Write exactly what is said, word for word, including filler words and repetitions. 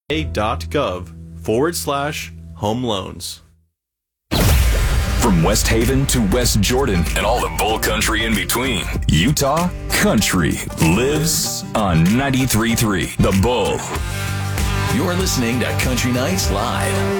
gov forward slash home loans. From West Haven to West Jordan and all the bull country in between, Utah country lives on ninety-three point three The Bull. You're listening to Country Nights Live.